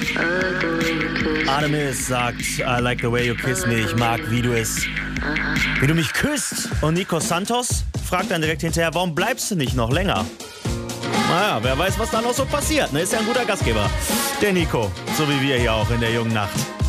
Artemis sagt, I like the way you kiss me. Ich mag, wie du mich küsst. Und Nico Santos fragt dann direkt hinterher, warum bleibst du nicht noch länger? Naja, wer weiß, was da noch so passiert. Ne? Ist ja ein guter Gastgeber. Der Nico, so wie wir hier auch in der jungen Nacht.